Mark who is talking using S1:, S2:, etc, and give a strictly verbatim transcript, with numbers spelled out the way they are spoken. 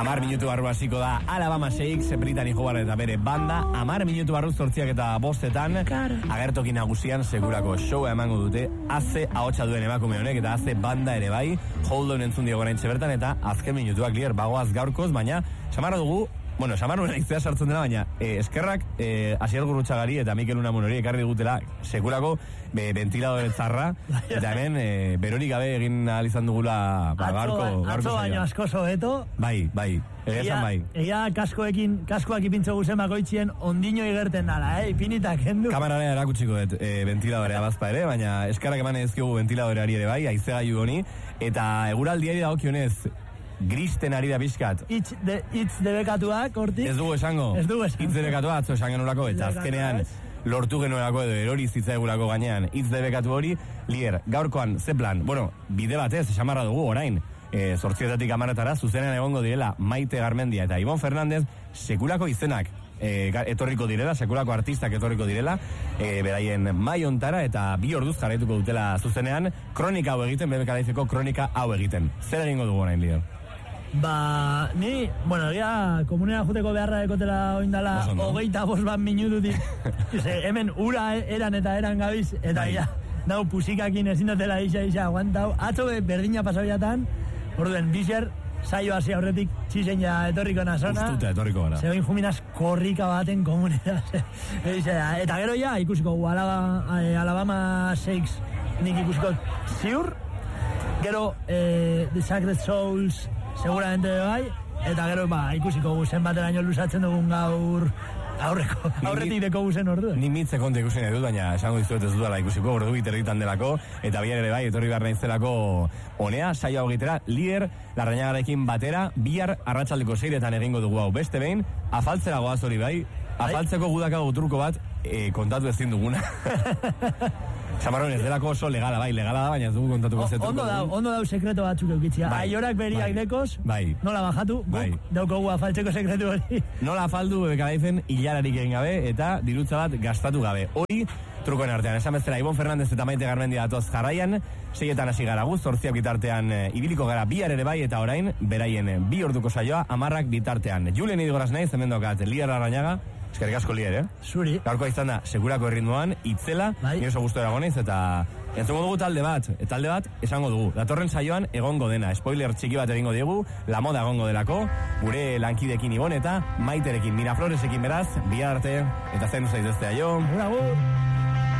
S1: Amar minutu barru hasiko da Alabama Shakes, Britani Howard eta bere banda. Amar minutu barru zortziak eta bostetan agertoki nagusian segurako showa emango dute. Aze ahotsa duen emakume honek eta aze banda ere bai. Hold on entzun diogo oraintxe bertan eta azken minutuak lier bagoaz gaurkoz, baina samarra dugu. Bueno, samarra iztea sartzen dela, baina eh, eskerrak eh, Asier Gurrutxagari eta Mikel Unamun hori ekarri dugutela segurako be, ventiladore zarra eta hemen eh, berorik gabe egin ahal izan dugula ba, gaurko saioa.
S2: Atzo baino asko sobeto.
S1: Bai, bai, egia bai.
S2: Egia kaskoekin, kaskoak ipintzo guzen bakoitzien ondino igerten dala, eh? Ipinitak hendu.
S1: Kamerara erakutsiko dut e, ventiladorea bazpa ere, baina eskerrak eman ezkiogu ventiladoreari ere bai, aizegailu honi, eta eguraldiari dagokionez gristen ari da bizkat.
S2: Itz de, itz debekatuak, hortik.
S1: Ez dugu esango.
S2: Ez dugu esango.
S1: Itz debekatua atzo esan genurako, eta azkenean lortu genuelako edo erori zitzaigulako gainean itz debekatu hori. Lier, gaurkoan, ze plan? Bueno, bide batez, esamarra dugu orain. E, zortzietatik amaretara, zuzenean egongo direla Maite Garmendia eta Ibon Fernandez, sekulako izenak e, etorriko direla, sekulako artistak etorriko direla, e, beraien mai ontara eta bi orduz jarraituko dutela zuzenean, kronika hau egiten, bebeka daizeko kronika hau egiten. Zer egingo dugu orain, Lier?
S2: Ba, ni, bueno, egia komunera juteko beharra ekotela oindala hogeita bost bat minututik. Hemen ura eran eta eran gabiz, eta ja, nau pusikakin ezin dutela isa, isa, aguantau. Atzo berdina pasabiatan, orduen, bizer, saio hasi aurretik txizen ja etorriko nazona.
S1: Ustuta etorriko gara.
S2: Zegoin juminaz korrika baten komunera. Eta gero ja, ikusiko Alabama, Alabama Shakes nik ikusiko ziur. Gero, eh, The Sacred Souls, seguramente bai, eta gero ba, ikusiko guzen bateraino lusatzen dugun gaur aurreko, aurretik deko guzen ordu.
S1: Ni mitze konta ikusen edut, baina esango dizuet ez dudala ikusiko, ordu biterritan delako, eta bihar ere bai, etorri behar nahizelako honea, saio hau gitera, Lier, Larrañagarekin batera, bihar arratsaldeko seiretan egingo dugu hau beste behin, afaltzera goaz hori bai, afaltzeko gudakago truko bat, e, kontatu ezin duguna. Samarron ez delako oso legala, bai, legala da, baina ez dugu kontatuko zetuko.
S2: Ondo dau, ondo dau sekreto batzuk eukitzia. Bai, aiorak beriak bai, dekoz, bai, nola bajatu, guk bai, daukogu afaltzeko sekretu hori.
S1: Nola afaldu, beka daizen, hilararik egin gabe, eta dirutza bat gastatu gabe. Hori, trukoen artean, esan bezala, Ibon Fernandez eta Maite Garmendia datoz jarraian, seietan hasi gara guz, zortziak bitartean e, ibiliko gara bihar ere bai, eta orain, beraien e, bi orduko saioa, amarrak bitartean. Julen idigoraz naiz, hemen dokat, Lier Larrañaga, eskerrik asko Lier, eh?
S2: Zuri.
S1: Gaurkoa izan da, segurako erritmoan, itzela, bai, ni oso guztora gonez, eta entzungo dugu talde bat, eta talde bat, esango dugu. Datorren saioan, egongo dena, spoiler txiki bat egingo diegu, La Moda egongo delako, gure lankidekin Ibon eta Maiterekin, Mirafloresekin beraz, bihar arte, eta zen uzaiz eztea jo.
S2: Agur, agur.